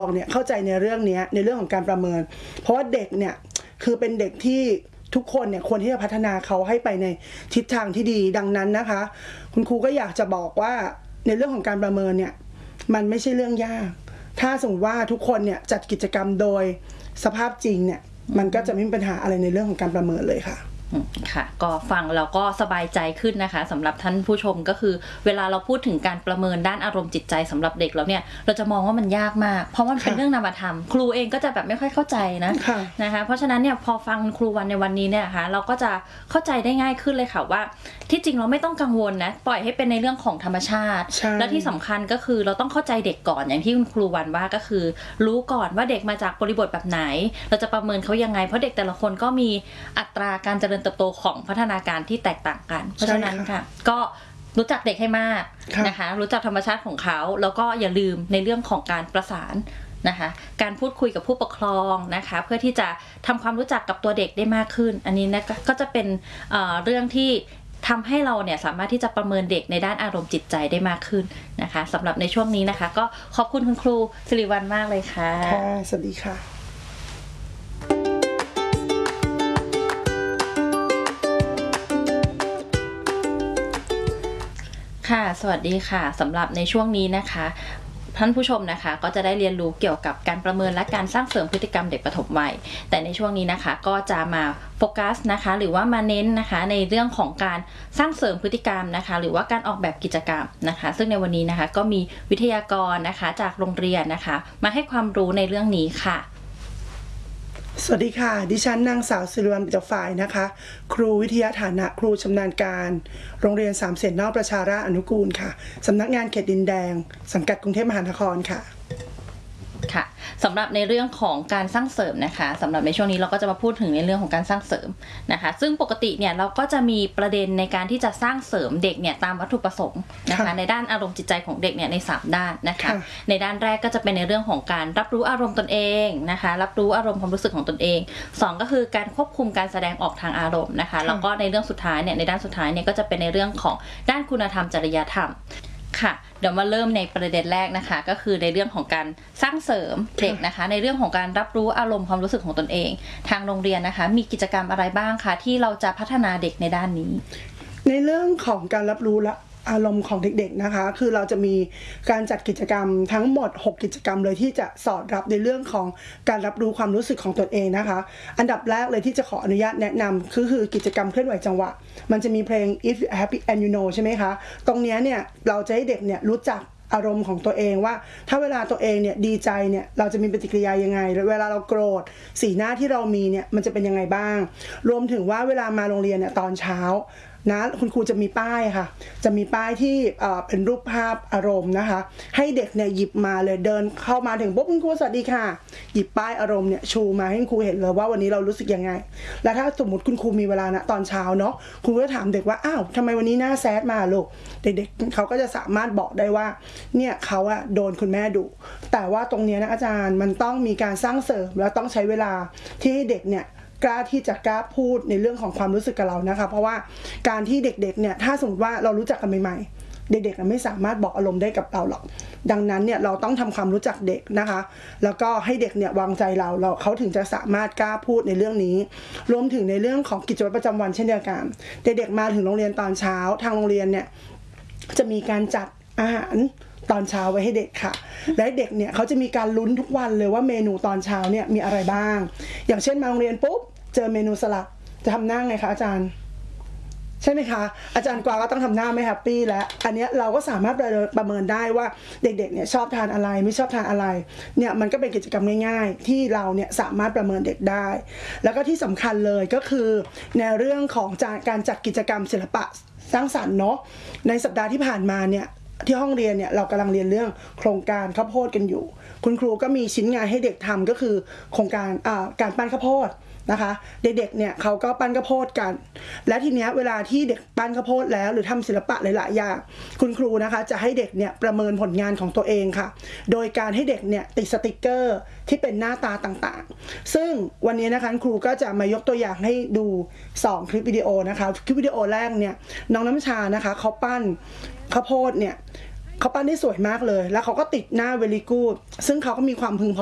เนี่ยเข้าใจในเรื่องนี้ในเรื่องของการประเมินเพราะว่าเด็กเนี่ยคือเป็นเด็กที่ทุกคนเนี่ยควรที่จะพัฒนาเขาให้ไปในทิศทางที่ดีดังนั้นนะคะคุณครูก็อยากจะบอกว่าในเรื่องของการประเมินเนี่ยมันไม่ใช่เรื่องยากถ้าสมมติว่าทุกคนเนี่ยจัดกิจกรรมโดยสภาพจริงเนี่ยมันก็จะไม่มีปัญหาอะไรในเรื่องของการประเมินเลยค่ะค่ะก็ฟังแล้วก็สบายใจขึ้นนะคะสำหรับท่านผู้ชมก็คือเวลาเราพูดถึงการประเมินด้านอารมณ์จิตใจสำหรับเด็กแล้วเนี่ยเราจะมองว่ามันยากมากเพราะมันเป็นเรื่องนามธรรมครูเองก็จะแบบไม่ค่อยเข้าใจนะคะเพราะฉะนั้นเนี่ยพอฟังครูวันในวันนี้เนี่ยค่ะเราก็จะเข้าใจได้ง่ายขึ้นเลยค่ะว่าที่จริงเราไม่ต้องกังวลนะปล่อยให้เป็นในเรื่องของธรรมชาติและที่สำคัญก็คือเราต้องเข้าใจเด็กก่อนอย่างที่คุณครูวันว่าก็คือรู้ก่อนว่าเด็กมาจากบริบทแบบไหนเราจะประเมินเขายังไงเพราะเด็กแต่ละคนก็มีอัตราการเจริญเติบโตของพัฒนาการที่แตกต่างกันเพราะฉะนั้นค่ะก็รู้จักเด็กให้มากนะคะรู้จักธรรมชาติของเขาแล้วก็อย่าลืมในเรื่องของการประสานนะคะการพูดคุยกับผู้ปกครองนะคะเพื่อที่จะทำความรู้จักกับตัวเด็กได้มากขึ้นอันนี้นะก็จะเป็นเรื่องที่ทำให้เราเนี่ยสามารถที่จะประเมินเด็กในด้านอารมณ์จิตใจได้มากขึ้นนะคะสำหรับในช่วงนี้นะคะก็ขอบคุณคุณครูสิริวัลย์มากเลยค่ะสวัสดีค่ะค่ะสวัสดีค่ะสำหรับในช่วงนี้นะคะท่านผู้ชมนะคะก็จะได้เรียนรู้เกี่ยวกับการประเมินและการสร้างเสริมพฤติกรรมเด็กปฐมวัยแต่ในช่วงนี้นะคะก็จะมาโฟกัสนะคะหรือว่ามาเน้นนะคะในเรื่องของการสร้างเสริมพฤติกรรมนะคะหรือว่าการออกแบบกิจกรรมนะคะซึ่งในวันนี้นะคะก็มีวิทยากรนะคะจากโรงเรียนนะคะมาให้ความรู้ในเรื่องนี้ค่ะสวัสดีค่ะดิฉันนางสาวสิริวัลย์ ปิตฝ่ายนะคะครูวิทยาฐานะครูชำนาญการโรงเรียนสามเสนนอกประชาราษฎร์อนุกูลค่ะสำนักงานเขตดินแดงสังกัดกรุงเทพมหานครค่ะค่ะสำหรับในเรื่องของการสร้างเสริมนะคะสำหรับในช่วงนี้เราก็จะมาพูดถึงในเรื่องของการสร้างเสริมนะคะซึ่งปกติเนี่ยเราก็จะมีประเด็นในการที่จะสร้างเสริมเด็กเนี่ยตามวัตถุประสงค์นะคะในด้านอารมณ์จิตใจของเด็กเนี่ยใน3ด้านนะคะในด้านแรกก็จะเป็นในเรื่องของการรับรู้อารมณ์ตนเองนะคะรับรู้อารมณ์ความรู้สึกของตนเอง2ก็คือการควบคุมการแสดงออกทางอารมณ์นะคะแล้วก็ในเรื่องสุดท้ายเนี่ยในด้านสุดท้ายเนี่ยก็จะเป็นในเรื่องของด้านคุณธรรมจริยธรรมค่ะเดี๋ยวมาเริ่มในประเด็นแรกนะคะก็คือในเรื่องของการสร้างเสริมเด็กนะคะในเรื่องของการรับรู้อารมณ์ความรู้สึกของตนเองทางโรงเรียนนะคะมีกิจกรรมอะไรบ้างคะที่เราจะพัฒนาเด็กในด้านนี้ในเรื่องของการรับรู้และอารมณ์ของเด็กๆนะคะคือเราจะมีการจัดกิจกรรมทั้งหมด6กิจกรรมเลยที่จะสอดรับในเรื่องของการรับรู้ความรู้สึกของตนเองนะคะอันดับแรกเลยที่จะขออนุญาตแนะนำคือกิจกรรมเคลื่อนไหวจังหวะมันจะมีเพลง If You Happy and You Know ใช่ไหมคะตรงนี้เนี่ยเราจะให้เด็กเนี่ยรู้จักอารมณ์ของตัวเองว่าถ้าเวลาตัวเองเนี่ยดีใจเนี่ยเราจะมีปฏิกิริยายังไงเวลาเราโกรธสีหน้าที่เรามีเนี่ยมันจะเป็นยังไงบ้างรวมถึงว่าเวลามาโรงเรียนเนี่ยตอนเช้านะคุณครูจะมีป้ายค่ะจะมีป้ายที่เป็นรูปภาพอารมณ์นะคะให้เด็กเนี่ยหยิบมาเลยเดินเข้ามาถึงปุ๊บคุณครูสวัสดีค่ะหยิบป้ายอารมณ์เนี่ยชูมาให้คุณครูเห็นเลยว่าวันนี้เรารู้สึกยังไงแล้วถ้าสมมติคุณครูมีเวลานะตอนเช้าเนาะครูก็ถามเด็กว่าอ้าวทำไมวันนี้หน้าแซดมาลูกเด็กๆเขาก็จะสามารถบอกได้ว่าเนี่ยเขาอะโดนคุณแม่ดุแต่ว่าตรงนี้นะอาจารย์มันต้องมีการสร้างเสริมแล้วต้องใช้เวลาที่ให้เด็กเนี่ยกล้าที่จะกล้าพูดในเรื่องของความรู้สึกกับเรานะคะเพราะว่าการที่เด็กๆเนี่ยถ้าสมมติว่าเรารู้จักกันใหม่ๆเด็กๆไม่สามารถบอกอารมณ์ได้กับเราหรอกดังนั้นเนี่ยเราต้องทำความรู้จักเด็กนะคะแล้วก็ให้เด็กเนี่ยวางใจเราเขาถึงจะสามารถกล้าพูดในเรื่องนี้รวมถึงในเรื่องของกิจวัตรประจำวันเช่นเดียวกันเด็กๆมาถึงโรงเรียนตอนเช้าทางโรงเรียนเนี่ยจะมีการจัดอาหารตอนเช้าไว้ให้เด็กค่ะและเด็กเนี่ยเขาจะมีการลุ้นทุกวันเลยว่าเมนูตอนเช้าเนี่ยมีอะไรบ้างอย่างเช่นมาโรงเรียนปุ๊บเจอเมนูสลัดจะทำหน้าไงคะอาจารย์ใช่ไหมคะอาจารย์กวางก็ต้องทำหน้าไม่แฮปปี้แล้วอันนี้เราก็สามารถประเมินได้ว่าเด็กๆเนี่ยชอบทานอะไรไม่ชอบทานอะไรเนี่ยมันก็เป็นกิจกรรมง่ายๆที่เราเนี่ยสามารถประเมินเด็กได้แล้วก็ที่สำคัญเลยก็คือในเรื่องของการจัดกิจกรรมศิลปะสร้างสรรค์เนาะในสัปดาห์ที่ผ่านมาเนี่ยที่ห้องเรียนเนี่ยเรากำลังเรียนเรื่องโครงการข้าวโพดกันอยู่คุณครูก็มีชิ้นงานให้เด็กทำก็คือโครงการการปั้นข้าวโพดนะคะเด็กๆเนี่ยเขาก็ปั้นข้าวโพดกันและทีเนี้ยเวลาที่เด็กปั้นข้าวโพดแล้วหรือทำศิลปะหลายๆอย่างคุณครูนะคะจะให้เด็กเนี่ยประเมินผลงานของตัวเองค่ะโดยการให้เด็กเนี่ยติดสติกเกอร์ที่เป็นหน้าตาต่างๆซึ่งวันนี้นะคะครูก็จะมายกตัวอย่างให้ดู2คลิปวิดีโอนะคะคลิปวิดีโอแรกเนี่ยน้องน้ำชานะคะเขาปั้นข้าวโพดเนี่ยเขาปั้นได้สวยมากเลย แล้วเขาก็ติดหน้า very good ซึ่งเขาก็มีความพึงพอ